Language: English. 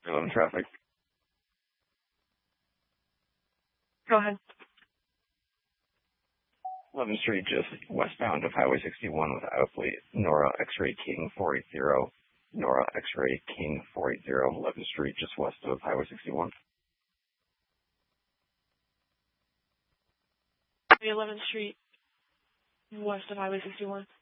Traffic. Go ahead. 11th Street, just westbound of Highway 61 with Outfleet, Nora X-Ray King 480, Nora X-Ray King 480, 11th Street, just west of Highway 61. 11th Street, west of Highway 61.